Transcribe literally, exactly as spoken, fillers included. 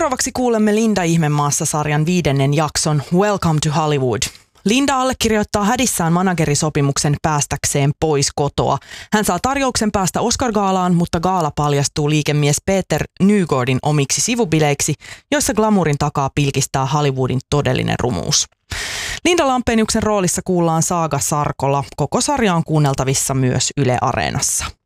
Seuraavaksi kuulemme Linda Ihmemaassa-sarjan viidennen jakson Welcome to Hollywood. Linda allekirjoittaa hädissään managerisopimuksen päästäkseen pois kotoa. Hän saa tarjouksen päästä Oscar-gaalaan, mutta gaala paljastuu liikemies Peter Nygårdin omiksi sivubileiksi, joissa glamourin takaa pilkistää Hollywoodin todellinen rumuus. Linda Lampeniuksen roolissa kuullaan Saaga Sarkola. Koko sarja on kuunneltavissa myös Yle Areenassa.